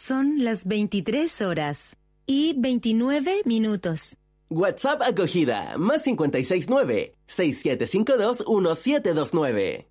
Son las 23 horas y 29 minutos. WhatsApp acogida, +569-6752-1729.